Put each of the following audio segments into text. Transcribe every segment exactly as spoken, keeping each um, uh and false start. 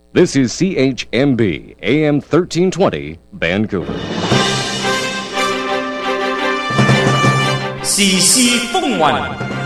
This is C H M B A M thirteen twenty Vancouver. 時事風雲，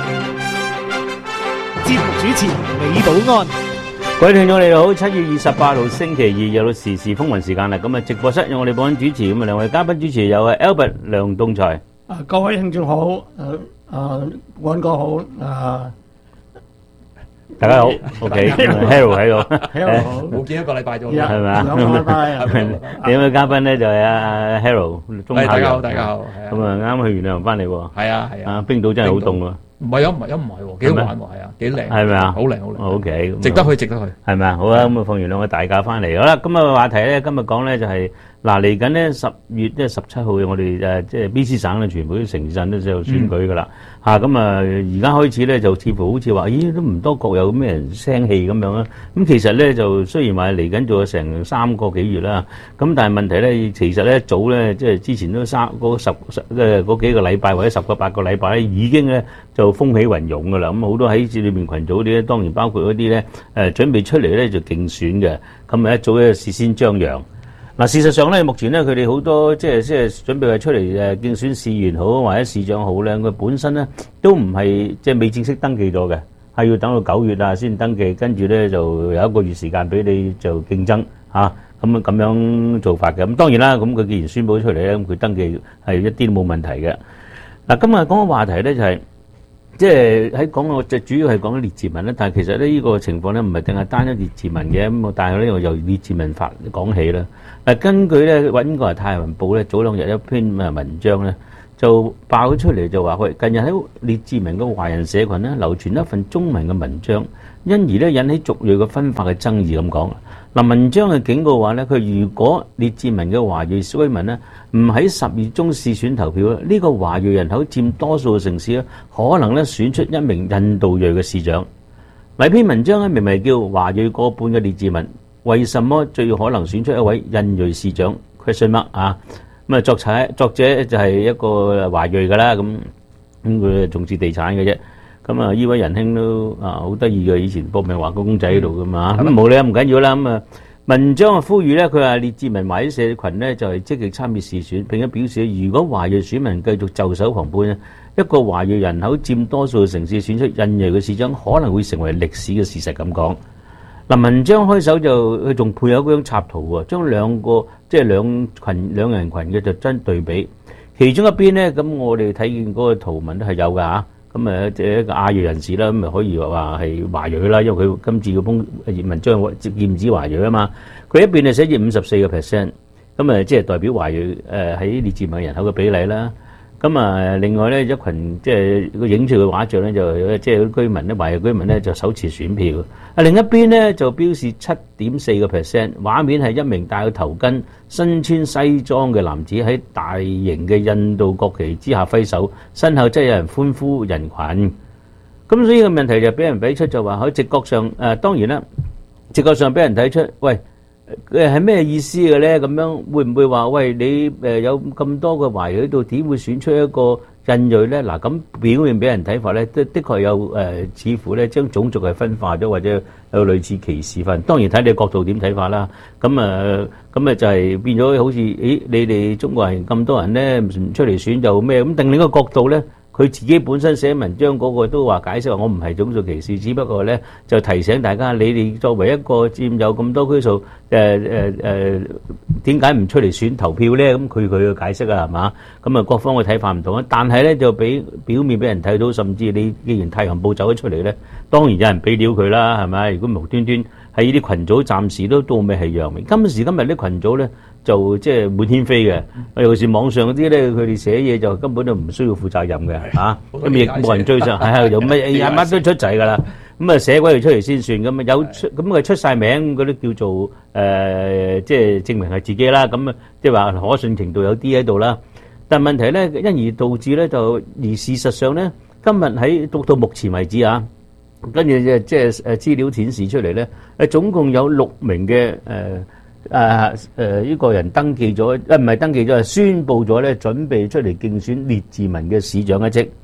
節目主持李寶安。 各位聽眾你哋好，七月二十八號星期二又到時事風雲時間啦。咁啊，直播室有我哋保安主持，咁啊兩位嘉賓主持有啊 Albert 梁棟才。 啊，各位聽眾好，誒誒，安哥好，啊， 大家好 ，OK，Harold 喺度 Harold 好， 冇見一個禮拜咗， 係係咪啊？ 兩個禮拜啊， 另一位嘉賓咧就係阿 Harold 中係考人， 大家好，大家好， 咁啊啱去完旅行翻嚟喎。 係啊係啊， 啊冰島真係好凍喎。 唔係啊唔係啊唔係喎，幾好玩喎，係啊幾靚， 係咪啊？ 好靚好靚。 O K， 值得去值得去。 係咪啊？好啊，咁啊放完兩個大假翻嚟，好啦，今日嘅話題咧，今日講咧就係嗱嚟緊咧十月即係十七號，我哋誒即係 B C 省咧，全部啲城鎮都就選舉噶啦嚇，咁啊而家開始咧就似乎好似話，咦都唔多覺有咩人聲氣咁樣啦。咁其實咧就雖然話嚟緊做咗成三個幾月啦，咁但係問題咧，其實咧早咧即係之前都三嗰十十誒嗰幾個禮拜或者十個八個禮拜咧，已經咧就風起雲湧噶啦。咁好多喺裏面群組啲咧，當然包括嗰啲咧誒準備出嚟咧就競選嘅，咁啊一早咧事先張揚。嗱，事實上咧，目前咧佢哋好多即係即係準備係出嚟誒競選市員好或者市長好咧，佢本身咧都唔係即係未正式登記咗嘅，係要等到九月啊先登記，跟住咧就有一個月時間俾你就競爭嚇，咁咁樣做法嘅。咁當然啦，咁佢既然宣佈出嚟咧，咁佢登記係一啲都冇問題嘅。嗱，今日講嘅話題咧就係、是。即係喺講我就主要係講列治文咧，但係其實咧呢個情況咧唔係淨係單一列治文嘅，咁但係咧我由列治文法講起啦。嗱，根據咧英國《太陽報》咧早兩日一篇誒文章咧就爆咗出嚟，就話喂，近日喺列治文嘅華人社群咧流傳一份中文嘅文章，因而咧引起族裔嘅分化嘅爭議咁講。嗱，文章嘅警告話咧，佢如果列治文嘅華裔居民咧唔喺十月中試選投票咧，呢、這個華裔人口佔多數嘅城市咧，可能咧選出一名印度裔嘅市長。呢篇文章咧明明叫華裔過半嘅列治文，為什麼最可能選出一位印裔市長 ？question mark 啊！咁啊，作者作者就係一個華裔噶啦，咁咁佢重視地產嘅啫。咁啊，呢位仁兄都啊好得意嘅，以前搏命畫個公仔喺度噶嘛，咁冇理唔緊要啦。咁啊，文章啊呼籲咧，佢話列治文華裔社群咧就係積極參與市選，並且表示如果華裔選民繼續袖手旁觀咧，一個華裔人口佔多數嘅城市選出印裔嘅市長，可能會成為歷史嘅事實咁講。嗱，文章開首就佢仲配有嗰張插圖喎，將兩個即係兩群兩人群嘅就真對比，其中一邊咧咁我哋睇見嗰個圖文都係有㗎嚇。咁誒，即係一個亞裔人士啦，咁咪可以話係華裔啦，因為佢今次嘅封文章劍指華裔啊嘛。佢一邊係寫住五十四個 percent，咁誒即係代表華裔誒喺列治文人口嘅比例啦。咁啊，另外咧一群即係個影出嘅畫像咧，就即係啲居民咧，華裔居民咧就手持選票。啊，另一邊咧就標示七點四個 percent，畫面係一名戴個頭巾、身穿西裝嘅男子喺大型嘅印度國旗之下揮手，身後真係有人歡呼人群。咁所以個問題就俾人俾出就話喺直覺上誒、呃，當然啦，直覺上俾人睇出，喂。誒係咩意思嘅咧？咁樣會唔會話喂你誒有咁多個華裔喺度，點會選出一個印裔咧？嗱，咁表面俾人睇法咧，的的確有誒、呃，似乎咧將種族係分化咗，或者有類似歧視份。當然睇你角度點睇法啦。咁啊，咁啊就係變咗好似，咦？你哋中國人咁多人咧唔出嚟選就咩？咁定另一個角度咧？佢自己本身寫文章嗰個都話解釋話，我唔係種族歧視，只不過咧就提醒大家，你哋作為一個佔有咁多居數，誒誒誒，點解唔出嚟選投票咧？咁佢佢嘅解釋啊，係嘛？咁啊，各方嘅睇法唔同啊。但係咧就俾表面俾人睇到，甚至你既然《太陽報》走咗出嚟咧，當然有人俾料佢啦，係咪？如果無端端喺呢啲群組暫時都到尾係揚名，今時今日啲群組咧。就即係滿天飛嘅，尤其是網上嗰啲咧，佢哋寫嘢就根本就唔需要負責任嘅嚇，咁亦冇人追上，係啊，有乜乜都出仔㗎啦，咁啊寫鬼佢出嚟先算，咁啊有出咁佢出曬名嗰啲叫做誒，即係證明係自己啦，咁啊即係話可信程度有啲喺度啦，但係問題咧因而導致咧就而事實上咧，今日喺到到目前為止啊，跟住即即係誒資料顯示出嚟咧，誒總共有六名嘅誒。誒誒呢個人登記咗，誒唔係登記咗，係宣佈咗咧，準備出嚟競選列治文嘅市長一職。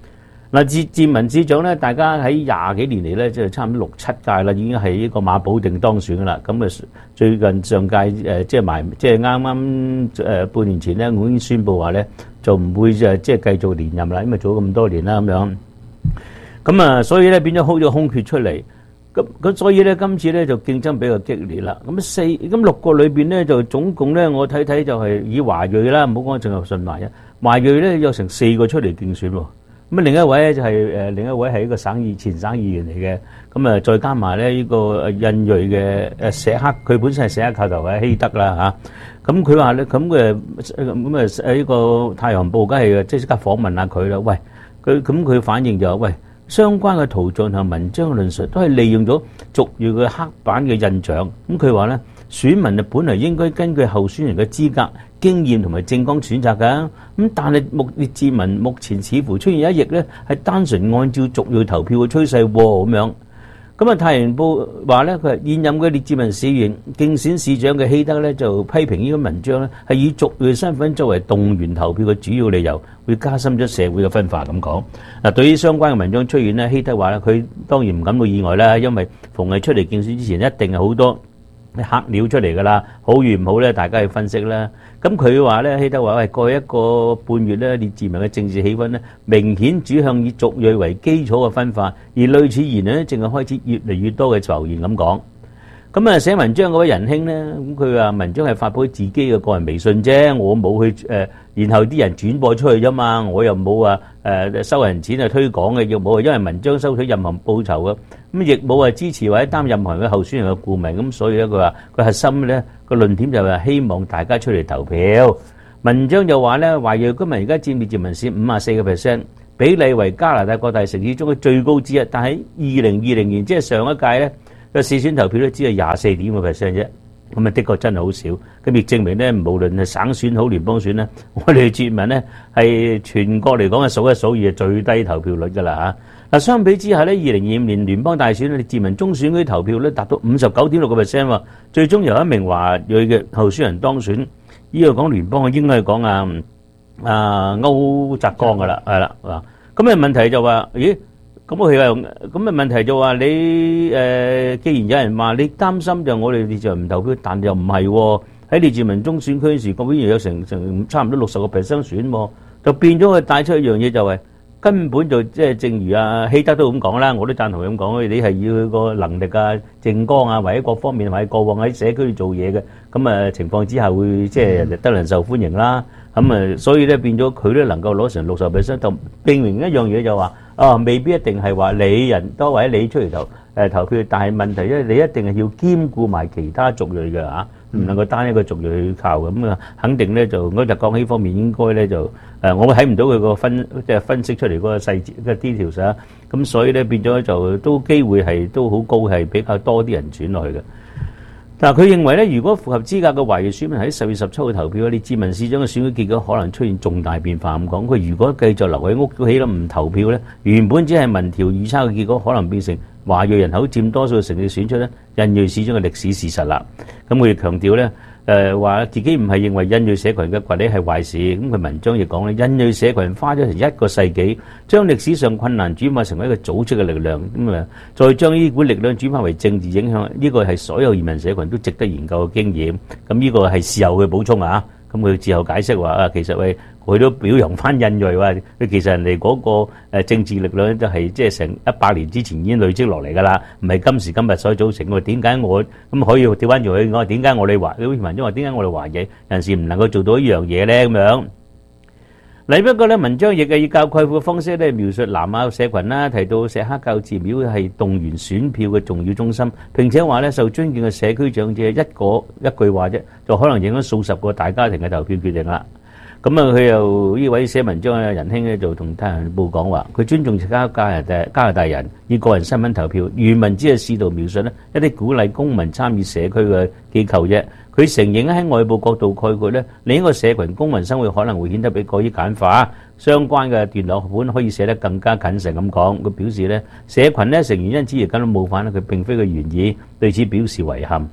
嗱，自自民市長咧，大家喺廿幾年嚟咧，即係差唔多六七屆啦，已經係呢個馬保定當選噶啦。咁啊，最近上屆誒即係埋即係啱啱誒半年前咧，我已經宣布話咧，就唔會誒即係繼續連任啦，因為做咗咁多年啦咁樣。咁啊，所以咧變咗空咗空缺出嚟。咁咁所以咧，今次咧就競爭比較激烈啦。咁四咁六個裏邊咧，就總共咧，我睇睇就係以華裔啦，唔好講淨係信華裔，華裔咧有成四個出嚟競選喎。咁啊，另一位咧就係、是、誒、呃，另一位係一個省議前省議員嚟嘅。咁啊，再加埋咧呢個印裔嘅誒社克，佢本身係社克教頭嘅希德啦嚇。咁佢話咧，咁嘅咁啊誒呢個太陽報梗係即刻訪問下佢啦。喂，佢咁佢反應就話、是、喂。相關嘅圖像同文章論述都係利用咗族裔嘅黑板嘅印象。咁佢話咧，選民啊本嚟應該根據候選人嘅資格、經驗同埋政綱選擇㗎。咁但係目列治文目前似乎出現一役咧，係單純按照族裔投票嘅趨勢喎咁樣。咁啊，《太陽報》話咧，佢係現任嘅列治文市員競選市長嘅希德咧，就批評呢個文章咧係以族裔身份作為動員投票嘅主要理由，會加深咗社會嘅分化咁講。嗱，對於相關嘅文章出現咧，希德話咧，佢當然唔感到意外啦，因為逢係出嚟競選之前，一定係好多黑料出嚟㗎啦，好與唔好咧，大家去分析啦。咁佢話咧，希德話喂，過去一個半月咧，列治文嘅政治氣氛咧，明顯主向以族裔為基礎嘅分化，而類似言論咧，正係開始越嚟越多嘅浮現咁講。咁啊，寫文章嗰位仁兄咧，咁佢話文章係發佈自己嘅個人微信啫，我冇去誒、呃，然後啲人轉播出去啫嘛，我又冇話誒收人錢去推廣嘅，亦冇因為文章收取任何報酬嘅，咁亦冇話支持或者擔任何嘅候選人嘅顧問，咁所以咧佢話佢核心咧個論點就係希望大家出嚟投票。文章就話咧，華裔居民而家佔列治文市五十四個 percent， 比例為加拿大各大城市中嘅最高之一，但喺二零二零年即係上一屆咧。個市選投票咧只係廿四點個 percent 啫，咁啊的確真係好少。咁亦證明咧，無論係省選好聯邦選咧，我哋捷民咧係全國嚟講係數一數二係最低投票率㗎啦嚇。嗱，相比之下咧，二零二五年聯邦大選咧，捷民中選區投票率達到五十九點六個 percent 喎，最終由一名華裔嘅候選人當選。呢個講聯邦，應該係講啊啊歐澤剛㗎啦，係啦啊。咁啊問題就話，咦？咁佢話咁嘅問題就話你誒、呃，既然有人話你擔心就我哋列治文唔投票，但又唔係喎。喺列治文中選區時，嗰邊有成成差唔多六十個 percent 選喎，就變咗佢帶出一樣嘢，就係根本就即係正如阿希德都咁講啦，我都贊同佢咁講，你係要佢個能力啊、政綱啊，或者各方面或者過往喺社區度做嘢嘅，咁啊情況之下會即係得人受歡迎啦。咁啊，所以咧變咗佢都能夠攞成六十 percent，就證明一樣嘢就話。啊，未必一定係話你人多或者你出嚟投誒投票，但係問題咧，你一定係要兼顧埋其他族裔嘅嚇，唔能夠單一個族裔去靠咁啊。肯定咧就我就講起方面應該咧就誒，我睇唔到佢個分即係分析出嚟嗰個細節嘅 details 啊。咁所以咧變咗就都機會係都好高，係比較多啲人轉落去嘅。但係佢認為咧，如果符合資格嘅華裔選民喺十月十七號投票，列治文市長嘅選舉結果可能出現重大變化咁講。佢如果繼續留喺屋企都唔投票咧，原本只係民調預測嘅結果，可能變成華裔人口佔多數嘅城市選出咧印裔市長嘅歷史事實啦。咁佢亦強調咧，誒話自己唔係認為印裔社群嘅崛起係壞事。咁佢文章亦講咧，印裔社群花咗成一個世紀，將歷史上困難轉化成為一個組織嘅力量，咁啊再將呢股力量轉化為政治影響，呢個係所有移民社群都值得研究嘅經驗。咁呢個係事後嘅補充啊。咁佢之後解釋話啊，其實喂佢都表揚翻印裔話，佢其實人哋嗰個誒政治力量都係即係成一百年之前已經累積落嚟㗎啦，唔係今時今日所組成嘅。點解我咁可以調翻轉去講？點解我哋華啲文章話點解我哋華裔人士唔能夠做到一樣嘢咧？咁樣嚟不過咧，文章亦係以較概括嘅方式咧描述南亞社群啦，提到錫克教寺廟係動員選票嘅重要中心，並且話咧受尊敬嘅社區長者一個一句話啫，就可能影響數十個大家庭嘅投票決定啦。咁啊，佢又呢位寫文章嘅仁兄咧，就同《太陽報》講話，佢尊重其他加拿大加拿大人以個人身份投票，原文只係試圖描述咧一啲鼓勵公民參與社區嘅機構啫。佢承認喺外部角度概括咧，另一個社群公民生活可能會顯得比過於簡化，相關嘅段落本可以寫得更加謹慎咁講。佢表示咧，社群咧成員因此而感到冒犯咧，佢並非佢原意，對此表示遺憾。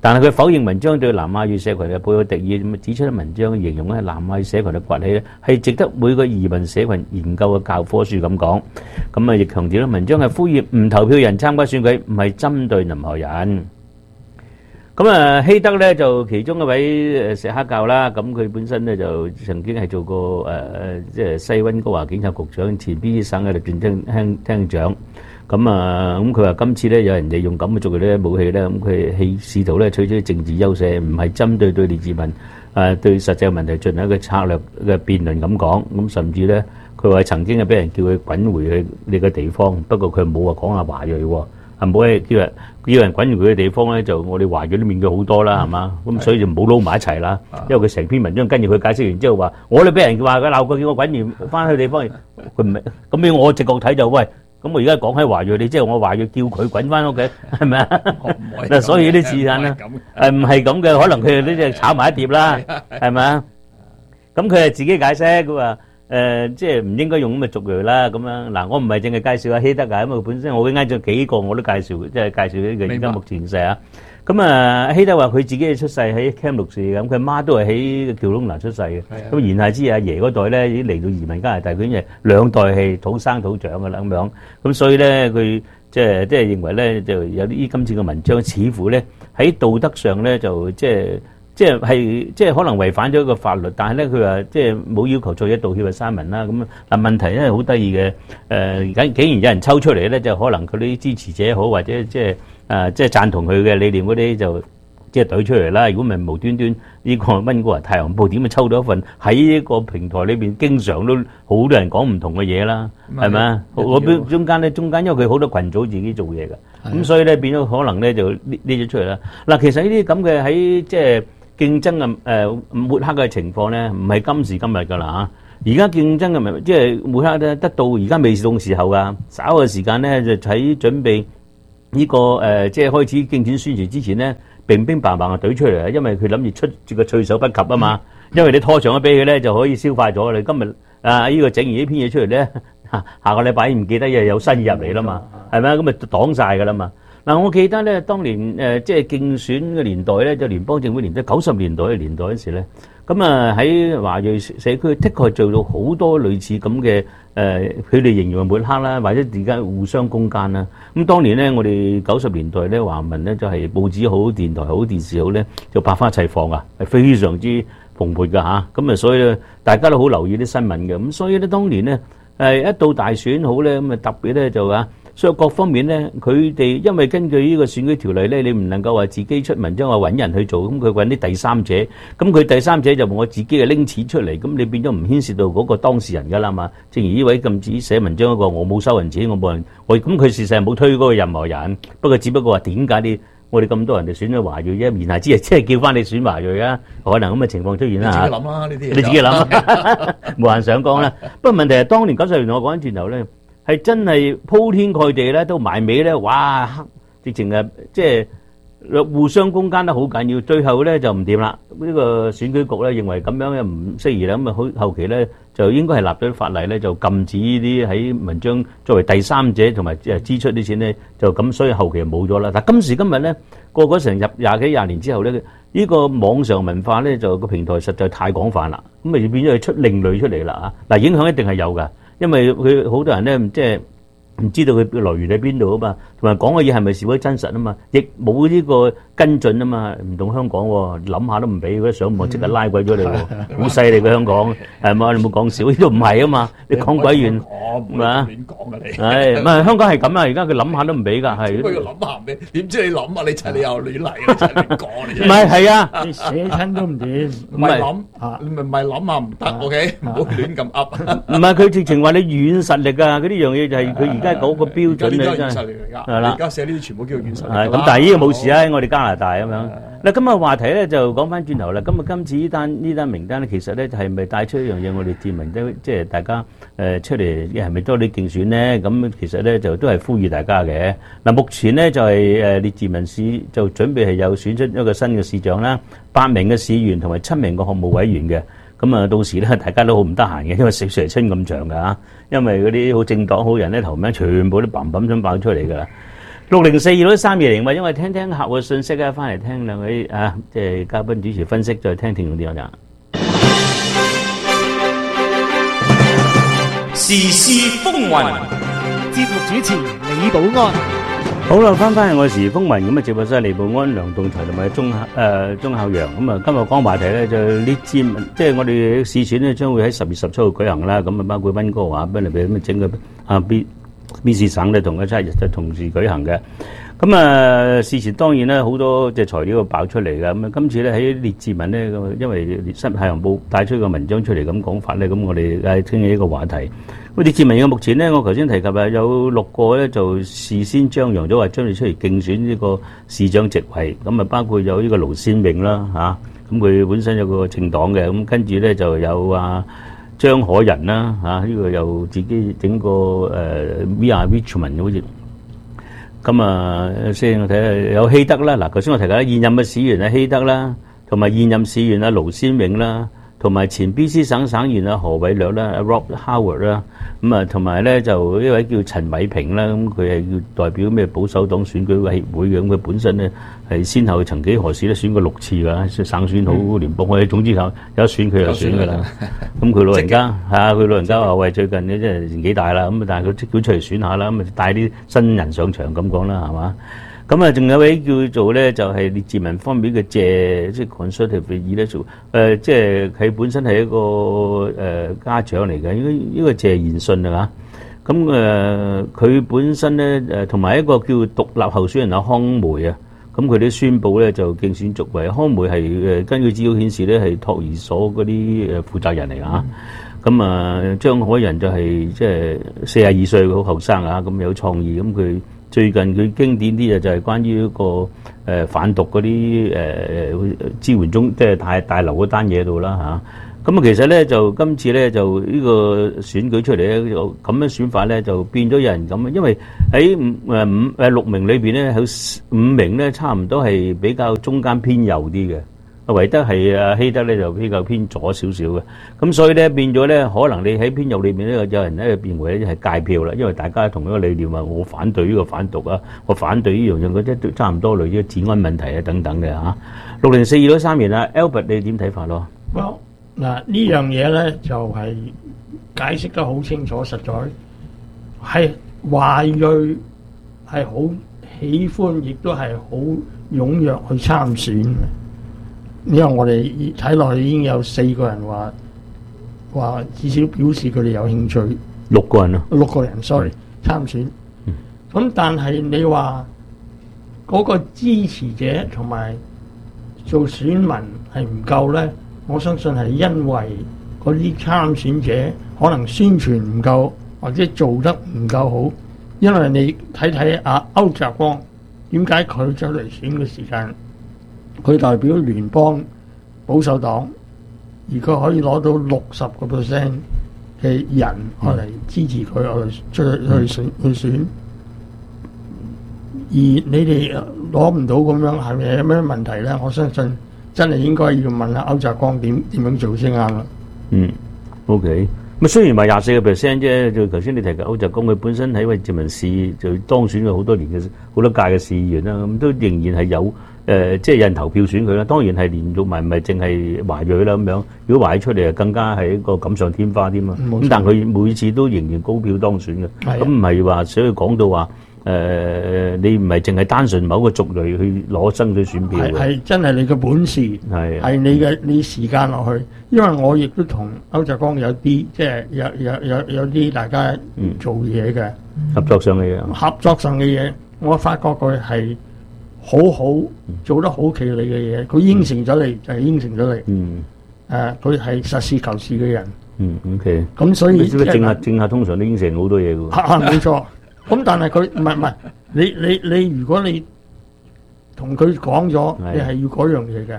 但係佢否認文章對南亞裔社群嘅抱有敵意，咁指出咧文章形容咧南亞裔社群嘅崛起咧係值得每個移民社群研究嘅教科書咁講。咁啊亦強調咧文章係呼籲唔投票人參加選舉，唔係針對任何人。咁啊希德咧就其中一位誒錫克教啦，咁佢本身咧就曾經係做過誒誒即係西溫哥華警察局長，前 B C 省嘅律政廳廳廳長。咁啊，咁佢話今次咧有人利用咁嘅族裔咧武器咧，咁佢係試圖咧取取政治優勢，唔係針對對列治文誒對實際問題進行一個策略嘅辯論咁講。咁甚至咧，佢話曾經係俾人叫佢滾回去你嘅地方，不過佢冇話講下華裔喎，係冇係叫人叫人滾回佢嘅地方咧，就我哋華裔都面對好多啦，係嘛？咁所以就唔好撈埋一齊啦。因為佢成篇文章跟住佢解釋完之後話，我哋俾人話佢鬧佢，叫我滾完翻去地方，佢唔係咁樣，我直覺睇就喂。咁我而家講起華裔，你即係我華裔叫佢滾翻屋企，係咪啊？嗱，所以啲字眼咧，誒唔係咁嘅，可能佢哋呢隻炒埋一碟啦，係咪啊？咁佢係自己解釋，佢話誒即係唔應該用咁嘅族裔啦，咁樣嗱，我唔係淨係介紹阿希德㗎，因為本身我啱咗幾個我都介紹，即係介紹呢個而家目前世啊。咁啊，希德話佢自己出世喺 Camp 六市，咁佢媽都係喺喬隆拿出世嘅。咁言下之意，阿爺嗰代咧已經嚟到移民加拿大，佢已經係兩代係土生土長嘅啦咁樣。咁所以咧，佢即係即係認為咧，就有啲今次嘅文章似乎咧喺道德上咧就即係即係係即係可能違反咗一個法律，但係咧佢話即係冇要求作者道歉嘅刪文啦。咁嗱問題咧好得意嘅，誒竟竟然有人抽出嚟咧，就可能佢啲支持者好或者即係。誒即係贊同佢嘅理念嗰啲就即係懟出嚟啦。如果唔係無端端呢個溫哥華太陽報點會抽到一份喺呢個平台裏邊，經常都好多人講唔同嘅嘢啦，係咪啊？我邊中間咧，中間因為佢好多群組自己做嘢嘅，咁所以咧變咗可能咧就呢呢咗出嚟啦。嗱，其實呢啲咁嘅喺即係競爭嘅誒抹黑嘅情況咧，唔係今時今日㗎啦嚇。而家競爭嘅咪即係抹黑咧，得到而家未到時候㗎，稍嘅時間咧就喺準備。呢、這個誒、呃，即係開始競選宣傳之前咧，乒乒乓乓就懟出嚟，因為佢諗住出住個措手不及啊嘛。因為你拖長咗俾佢咧，就可以消化咗。你今日啊，呢、這個整完呢篇嘢出嚟咧，下個禮拜唔記得又有新嘢入嚟啦嘛，係咪啊？咁咪擋晒㗎啦嘛。嗱，我記得咧，當年誒、呃、即係競選嘅年代咧，就聯邦政府年代九十年代嘅年代嗰時咧，咁啊喺華裔社區的確做到好多類似咁嘅誒，佢、呃、哋形容抹黑啦，或者而家互相攻堅啦。咁當年咧，我哋九十年代咧，華文咧就係、是、報紙好、電台好、電視好咧，就百花齊放啊，係非常之蓬勃㗎嚇。咁啊，所以咧大家都好留意啲新聞嘅。咁所以咧，當年咧誒一到大選好咧，咁啊特別咧就啊。所以各方面咧，佢哋因為根據呢個選舉條例咧，你唔能夠話自己出文章話揾人去做，咁佢揾啲第三者，咁佢第三者就我自己嘅拎錢出嚟，咁你變咗唔牽涉到嗰個當事人㗎啦嘛。正如呢位禁止寫文章嗰個，我冇收人錢，我冇人，我咁佢事實係冇推嗰個任何人，不過只不過話點解啲我哋咁多人哋選咗華裔啫？言下之意即係叫翻你選華裔啊，可能咁嘅情況出現啦嚇。 你自己諗啦，呢啲嘢你自己諗，無人想講啦。不過問題係當年九十年代我講翻轉頭咧。係真係鋪天蓋地咧，都埋尾咧，哇！直情係即係互相攻堅得好緊要，最後咧就唔掂啦。呢個選舉局咧認為咁樣又唔適宜啦，咁啊好後期咧就應該係立咗法例咧，就禁止呢啲喺文章作為第三者同埋誒支出啲錢咧，就咁，所以後期就冇咗啦。但今時今日咧，過咗成入廿幾廿年之後咧，呢個網上文化咧就個平台實在太廣泛啦，咁咪變咗係出另類出嚟啦嚇。嗱，影響一定係有㗎。因為佢好多人咧，即係唔知道佢嘅來源喺邊度啊嘛，同埋講嘅嘢係咪是否真實啊嘛，亦冇呢個跟進啊嘛，唔同香港喎，諗下都唔俾，佢上網即刻拉鬼咗你喎，好犀利嘅香港，係嘛？你冇講少，呢度唔係啊嘛，你講鬼完，係嘛？亂講㗎你，係唔係香港係咁啊？而家佢諗下都唔俾㗎，係。點解要諗下咩？點知你諗啊？你真係你又亂嚟，你真係亂講你。唔係係啊， 你寫親都唔掂， 唔係諗啊，唔係唔係諗下唔得 ，OK，唔好亂咁噏。 唔係佢直情話你軟實力啊，嗰啲樣嘢就係佢而家嗰個標準咧，真係係啦。 而家寫呢啲全部叫軟實力。 係咁，但係呢個冇事啊，我哋加拿大咁樣。嗱，今日話題咧就講翻轉頭啦。今日今次呢單呢單名單咧，其實咧係咪帶出一樣嘢？我哋市民都即係大家誒出嚟係咪多啲競選咧？咁其實咧就都係呼籲大家嘅。嗱，目前咧就係誒列治文市就準備係有選出一個新嘅市長啦，八名嘅市員同埋七名嘅學務委員嘅。咁啊，到時咧大家都好唔得閒嘅，因為四蛇春咁長㗎嚇。因為嗰啲好政黨好人咧頭名全部都砰砰聲爆出嚟㗎啦。 六零四二六三二零，或者我哋聽聽客戶嘅信息啊，翻嚟聽兩位啊，即係嘉賓主持分析，再聽聽眾電話。 時事風雲， 節目主持李寶安。 好啦，翻返去我時風雲咁啊，直播室李寶安、梁棟才同埋鐘誒鐘孝陽咁啊，今日講話題咧就列治文，即係我哋試選咧將會喺十月十七號舉行啦。咁啊，包括溫哥華、賓尼比咁整個啊 B B C 省咧同一七日就同時舉行嘅。咁啊，事前當然咧好多隻材料爆出嚟嘅。咁啊，今次咧喺列治文咧，因為《新太陽報》帶出個文章出嚟咁講法咧，咁我哋誒傾起呢個話題。咁列治文嘅目前咧，我頭先提及啊，有六個咧就事先張揚咗話將你出嚟競選呢個市長席位。咁啊，包括有呢個盧先榮啦嚇，咁佢本身有個政黨嘅，咁跟住咧就有啊張可仁啦嚇，呢個又自己整個誒 We Are Richmond 好似。咁啊，先我睇下有希德啦，嗱頭先我提及現任嘅市員啊希德啦，同埋現任市員啊盧先榮啦。同埋前 B C 省省員啊何偉略啦 Rob Howard 啦，咁啊同埋咧就呢位叫陳偉平啦，咁佢係要代表咩保守黨選舉委員會嘅，咁佢本身咧係先後曾幾何時咧選過六次㗎，省選好聯邦，我哋總之有有選佢就選㗎啦。咁佢老人家係啊，佢老人家話喂最近咧即係年紀大啦，咁但係佢即管出嚟選下啦，咁啊帶啲新人上場咁講啦，係嘛？咁啊，仲有位叫做咧，就係列治文方面嘅謝，即係 conservative 嘅意咧做，誒，即係佢本身係一個誒家長嚟嘅，呢個呢個謝賢信啊嚇。咁誒，佢本身咧誒，同埋一個叫獨立候選人阿康梅啊，咁佢哋宣佈咧就競選續位。康梅係誒根據資料顯示咧係托兒所嗰啲誒負責人嚟㗎。咁啊，張可仁就係即係四十二歲，好後生啊，咁有創意，咁佢。最近佢經典啲嘅就係關於一個誒、呃、販毒嗰啲誒支援中，即係大大樓嗰單嘢度啦嚇。咁啊，其實咧就今次咧就呢個選舉出嚟咧，就咁樣選法咧就變咗有人咁啊，因為喺五誒五誒六名裏邊咧，有五名咧差唔多係比較中間偏右啲嘅。唯得係啊希德咧就比較偏左少少嘅，咁所以咧變咗咧，可能你喺偏右裏面咧有人咧變為咧係界票啦，因為大家同一個理念話，我反對呢個反毒啊，我反對呢樣嘢，嗰啲差唔多類似治安問題啊等等嘅嚇。六零四二六三年啊 ，Albert 你點睇法咯？ 嗱呢樣嘢咧就係解釋得好清楚，實在係華裔係好喜歡，亦都係好踴躍去參選嘅。因為我哋睇落去已經有四個人話話至少表示佢哋有興趣， 六個人咯， 六個人 sorry 參選。咁、嗯、但係你話嗰個支持者同埋做選民係唔夠咧，我相信係因為嗰啲參選者可能宣傳唔夠，或者做得唔夠好。因為你睇睇阿歐澤光點解佢走嚟選嘅時間？佢代表聯邦保守黨，而佢可以攞到六十個 percent 嘅人嚟支持佢去出去去選去選，而你哋攞唔到咁樣，係咪有咩問題咧？我相信真係應該要問下歐澤光點點樣做先啱啦。 嗯 ，OK。咁雖然話廿四個 percent 啫，就頭先你提及歐澤光，佢本身喺位殖民市就當選咗好多年嘅好多屆嘅市議員啦，咁都仍然係有。誒、呃，即係有人投票選佢啦，當然係連續埋唔係淨係華裔啦咁樣。如果華裔出嚟，更加係一個錦上添花添嘛。咁但係佢每次都仍然高票當選嘅。咁唔係話所以講到話誒、呃，你唔係淨係單純某個族裔去攞爭取選票嘅。係真係你嘅本事，係係你嘅你時間落去。因為我亦都同歐澤光有啲即係有有有有啲大家做嘢嘅、 嗯、合作上嘅嘢。 合作上嘅嘢，我發覺佢係。好好做得好企理嘅嘢，佢應承咗你、嗯、就係應承咗你。嗯，誒，佢係實事求是嘅人。 嗯 ，OK。咁所以政客政客通常都應承好多嘢㗎喎。 嚇，冇錯。咁但係佢唔係唔係，你你你如果你同佢講咗，你係要嗰樣嘢嘅，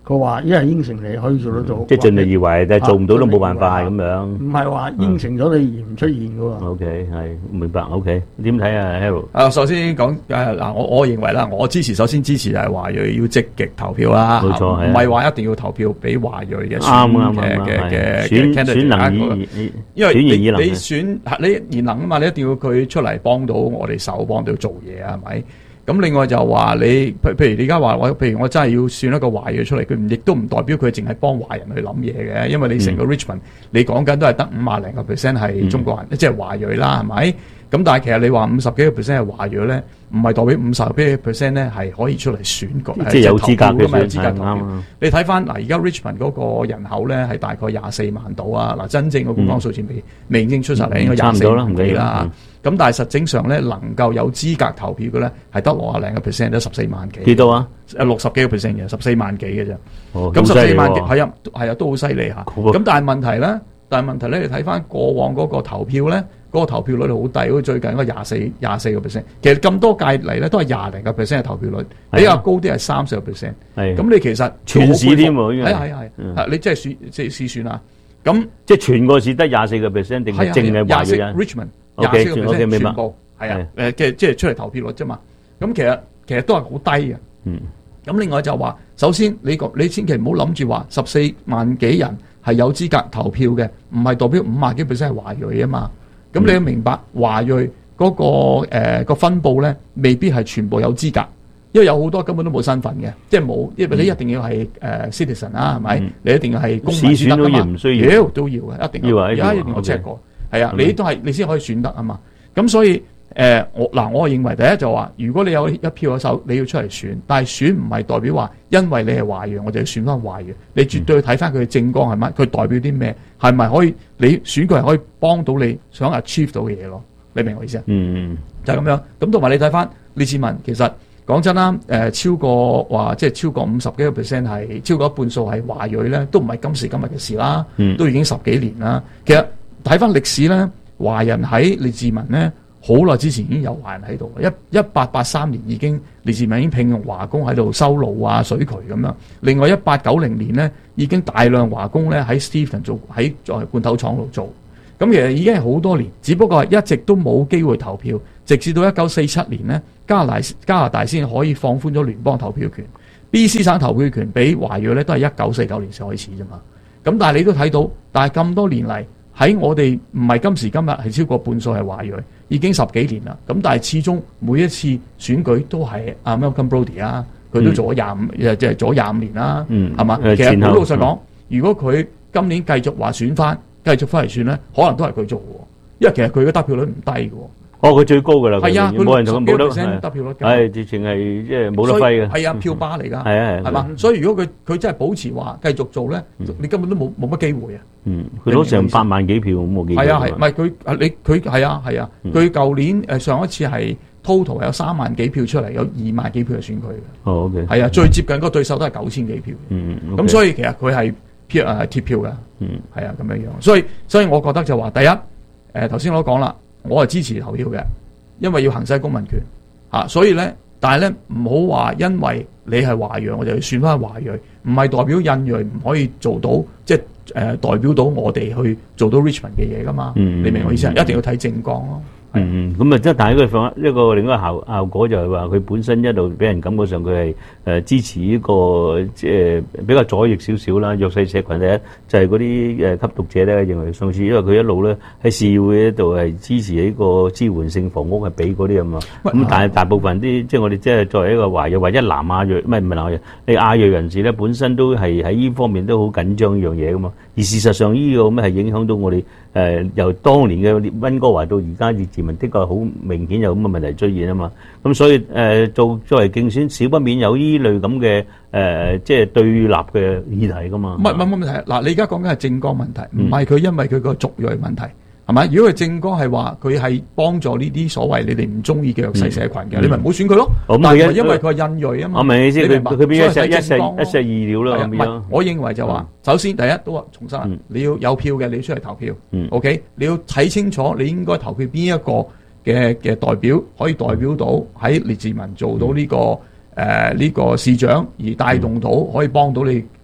佢話一係應承你可以做得到， 即係盡力而為，但係做唔到都冇辦法啊咁樣。 唔係話應承咗你而唔出現嘅喎。 O K 係明白。O K 點睇啊 Harold？ 啊，首先講誒嗱，我我認為啦，我支持首先支持就係華裔要積極投票啦， 冇錯係啊唔係話一定要投票俾華裔嘅啱選啱嘅嘅啱係嘅選嘅選能 candidate 以因為選賢你你以能嘅選你賢能啊嘛，你一定要佢出嚟幫到我哋手，幫到做嘢啊，係咪？咁另外就話你，譬譬如你而家話我，譬如我真係要選一個華裔出嚟，佢唔亦都唔代表佢淨係幫華人去諗嘢嘅，因為你成個 Richmond、嗯、你講緊都係得五萬零個 percent 係中國人，嗯、即係華裔啦，係咪？咁但係其實你話五十幾個 percent 係華裔咧，唔係代表五十幾個 percent 咧係可以出嚟選舉， 即係有資格嘅嘛，有資格投票。 啱你睇翻嗱，而家 Richmond 嗰個人口咧係大概廿四萬度啊，嗱真正嘅官方數字未、嗯、未認出晒嚟，應該廿四萬幾啦。咁但係實證上咧，能夠有資格投票嘅咧，係得六廿零個 percent，得十四萬幾。 幾多啊？ 誒六十幾個 percent 嘅，十四萬幾嘅啫。 哦， 咁十四萬幾係係啊，係啊，都好犀利嚇。咁但係問題咧，但係問題咧，你睇翻過往嗰個投票咧，嗰、嗰個投票率好低，好似最近嗰個廿四廿四個 percent。其實咁多屆嚟咧，都係廿零個 percent 嘅投票率，比較高啲係三十個 percent。係。咁你其實全市添喎， 係係係。係你即係選即係試選啊？咁即係全個市得廿四個 percent 定係淨係華裔人 ？Richmond 廿四個 percent 全部。係啊，誒嘅即係出嚟投票率啫嘛。咁其實其實都係好低嘅。嗯。咁另外就話，首先你個你千祈唔好諗住話十四萬幾人係有資格投票嘅，唔係代表五萬幾 percent 係華裔啊嘛。咁你要明白華裔嗰、嗰個誒、呃、分佈咧，未必係全部有資格，因為有好多根本都冇身份嘅，即係冇，因為你一定要係誒、呃、citizen 啦，係咪、嗯？你一定要係公民先得㗎嘛。市選都要唔需要？要都要嘅，一定要。而家一定我 check 過，係、okay. 啊，你都係你先可以選得啊嘛。咁所以。誒、呃，我嗱，我認為第一就話，如果你有一票嘅手，你要出嚟選，但係選唔係代表話，因為你係華裔，我就要選翻華裔。你絕對要睇翻佢嘅政綱係乜，佢代表啲咩，係咪可以你選佢係可以幫到你想 achieve 到嘅嘢咯？你明我意思啊？嗯，就係、是、咁樣。咁同埋你睇翻李志文，其實講真啦，誒、呃，超過話即係超過五十幾個 percent 係超過一半數係華裔咧，都唔係今時今日嘅事啦，都已經十幾年啦。其實睇翻歷史咧，華人喺李志文咧。好耐之前已經有華人喺度，一一八八三年已經李志文已經聘用華工喺度修路啊、水渠咁樣。另外一八九零年呢，已經大量華工咧喺 Stephen 做喺在罐頭廠度做。咁其實已經係好多年，只不過係一直都冇機會投票，直至到一九四七年呢，加拿大加拿大先可以放寬咗聯邦投票權。B C 省投票權俾華裔咧都係一九四九年先開始啫嘛。咁但係你都睇到，但係咁多年嚟。喺我哋唔係今時今日係超過半數係華裔，已經十幾年啦。咁但係始終每一次選舉都係阿 Malcolm Brody 啊，佢都做咗廿五，即係做咗廿五年啦，係、嗯、嘛？其實好老實講、嗯，如果佢今年繼續話選翻，繼續翻嚟選咧，可能都係佢做嘅，因為其實佢嘅得票率唔低嘅。哦，佢最高㗎啦，係啊，冇人同佢冇得得票率嘅，係直情係即係冇得揮嘅，係啊，票巴嚟㗎，係啊係，係嘛？所以如果佢佢真係保持話繼續做咧、嗯，你根本都冇冇乜機會啊。嗯，佢攞成八萬幾票咁冇機會。係啊係，唔係佢啊你佢係啊係啊，佢舊、嗯、年誒上一次係 total 有三萬幾票出嚟，有二萬幾票係選佢嘅。哦 OK，係啊，最接近個對手都係九千幾票。嗯咁、okay. 所以其實佢係票誒貼票㗎。嗯，係啊咁樣樣。所以所以我覺得就話第一誒頭先我都講啦。我係支持投票嘅，因為要行使公民權嚇、啊，所以咧，但係咧唔好話因為你係華裔，我就要選翻華裔，唔係代表印裔唔可以做到，即係誒、呃、代表到我哋去做到 Richmond 嘅嘢噶嘛、嗯？你明我意思啊？一定要睇政綱咯。嗯，咁啊，即係但係佢放一個另一個效效果就係話佢本身一路俾人感覺上佢係誒支持呢個即係比較左翼少少啦，弱勢社群咧就係嗰啲誒吸毒者咧認為上次因為佢一路咧喺市會度係支持呢個支援性房屋係俾嗰啲咁啊，咁但係大部分啲即係我哋即係作為一個華裔或者南亞裔唔係唔係南亞裔，你亞裔人士咧本身都係喺呢方面都好緊張呢樣嘢噶嘛，而事實上呢個咁係影響到我哋誒、呃、由當年嘅溫哥華到而家嘅自民的確好明顯有咁嘅問題出現啊嘛，咁所以誒、呃、做作為競選，少不免有呢類咁嘅誒即係對立嘅議題噶嘛。唔係唔係冇問題，嗱你而家講緊係政綱問題，唔係佢因為佢個族裔問題。係咪？如果佢政綱係話佢係幫助呢啲所謂你哋唔中意嘅弱勢社群嘅、嗯，你咪唔好選佢咯。但係因為佢係印裔啊嘛。我明意思，佢佢變咗一石一石一石二鳥啦。唔係，我認為就話、嗯，首先第一都話重申、嗯，你要有票嘅，你要出嚟投票。嗯、OK，你要睇清楚你應該投票邊一個嘅嘅代表可以代表到喺列治文做到呢、這個誒呢、嗯呃這個市長，而帶動到可以幫到你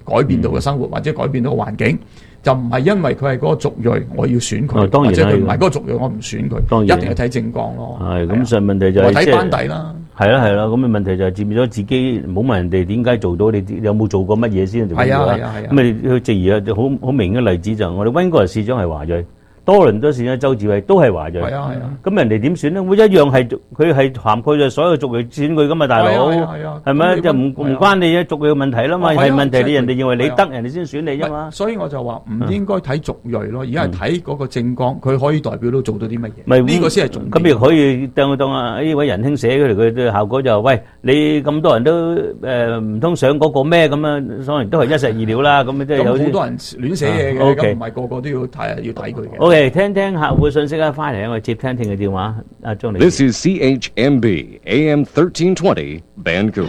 改變到嘅生活、嗯、或者改變到個環境。就唔係因為佢係嗰個族裔，我要選佢， 哦、或者佢唔係嗰個族裔，我唔選佢。一定係睇政綱咯。 係咁，上問題就係睇班底啦。 係啦係啦，咁嘅問題就係佔咗自己，唔好問人哋點解做到，你有冇做過乜嘢先？ 係啊係啊係啊。 咁你去質疑啊，好好明嘅例子就係我哋溫哥華市長係華裔。多倫多市長周志偉都係華裔， 係啊係啊。 咁人哋點選咧？會一樣係佢係涵蓋咗所有族裔選佢噶嘛，大佬係咪？就唔唔關你嘅族裔嘅問題啦嘛，係問題你人哋認為你得，人哋先選你啫嘛。 所以我就話唔應該睇族裔咯，而家係睇嗰個政綱，佢可以代表到做到啲乜嘢。 咪呢個先係重點。 咁亦可以當當啊呢位仁兄寫佢哋佢嘅效果就喂，你咁多人都誒唔通想嗰個咩咁啊？所以都係一石二鳥啦。咁即係有好多人亂寫嘢嘅，咁唔係個個都要睇要睇佢嘅。 OK， 聽聽客戶信息啊，翻嚟我哋接聽聽嘅電話。阿張女士 This is C H M B A M thirteen twenty Vancouver。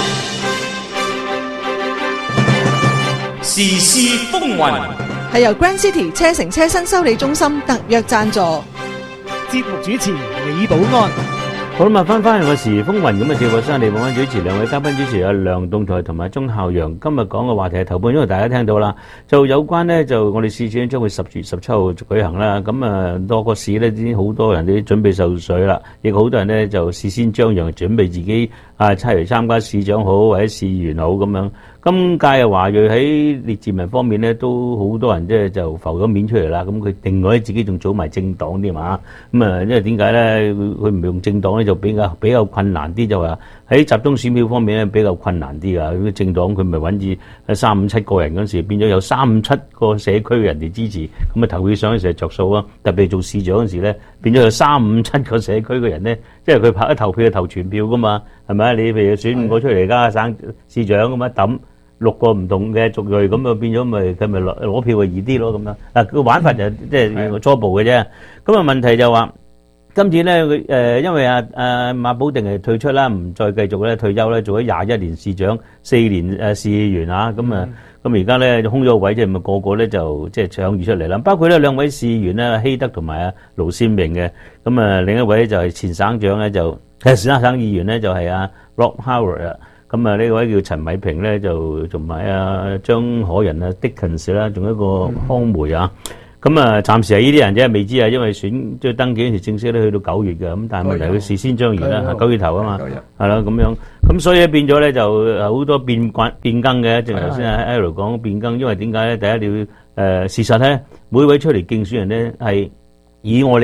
時事風雲係由 Grand City 車城車身修理中心特約贊助。 節目主持李寶安。 好啦，翻翻嚟個時風雲咁嘅節目，先李寶安主持，兩位嘉賓主持有梁棟台同埋鐘孝陽。今日講嘅話題係頭半，因為大家聽到啦，就有關呢，就我哋市選將會十月十七號舉行啦。咁啊，多個市呢，已經好多人都準備受水啦，亦好多人呢，就事先張揚準備自己啊，出嚟參加市長好或者市議員好咁樣。今屆嘅華裔喺列治文方面咧，都好多人即係就浮咗面出嚟啦。咁佢另外自己仲組埋政黨啲嘛。咁啊，因為點解咧？佢唔用政黨咧，就比較比較困難啲，就話喺集中選票方面咧比較困難啲啊。咁政黨佢咪揾住三五七個人嗰陣時，變咗有三五七個社區嘅人哋支持，咁啊投票上嗰時係着數啊。特別做市長嗰時咧，變咗有三五七個社區嘅人咧，即係佢拍一投票就投全票噶嘛，係咪啊？你譬如選五個出嚟㗎，省市長咁啊抌。六個唔同嘅族裔咁啊，變咗咪佢咪攞攞票就易啲咯咁樣。啊個玩法就即係初步嘅啫。咁啊問題就話今次咧佢誒，因為啊啊馬寶定係退出啦，唔再繼續咧退休咧，做咗廿一年市長，四年誒市議員啊。咁啊咁而家咧空咗個位，即係咪個個咧就即係搶住出嚟啦？包括呢兩位市議員咧，希德同埋啊盧先明嘅。咁啊另一位就係前省長咧，就係省省議員咧，就係啊 Rob Howard 啊。咁啊呢位叫陳米平咧，就同埋啊張可人啊 Dickens 啦，仲有一個康梅啊。咁啊暫時係呢啲人啫，未知啊，因為選即係登記嗰時正式咧去到九月嘅。咁但係問題佢事先張揚啦，九月頭啊嘛，係啦咁樣。咁所以變咗咧就好多變慣變更嘅。正如頭先阿 L 講變更，因為點解咧？第一你要誒事實咧，每位出嚟競選人咧係以我哋。